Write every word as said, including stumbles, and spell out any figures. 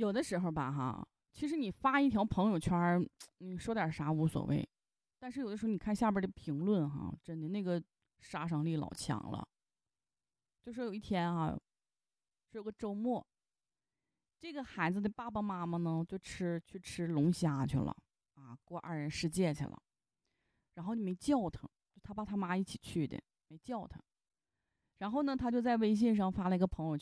有的时候吧哈，其实你发一条朋友圈，你说点啥无所谓，但是有的时候你看下边的评论哈，真的那个杀伤力老强了。就说有一天哈，是有个周末，这个孩子的爸爸妈妈呢就吃去吃龙虾去了啊，过二人世界去了，然后你没叫他，就他爸他妈一起去的，没叫他。然后呢，他就在微信上发了一个朋友